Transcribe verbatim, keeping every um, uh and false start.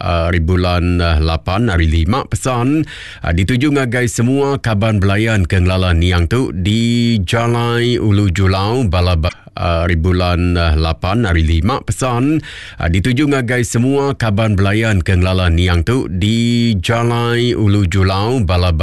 uh, hari bulan uh, lapan hari lima pesan uh, dituju ngagai semua kaban belayan kenglalan niang tu di Jalai Ulu Julau Balaba uh, hari bulan uh, lapan hari lima pesan uh, dituju ngagai semua kaban belayan kenglalan niang tu di Jalai Ulu Julau Balaba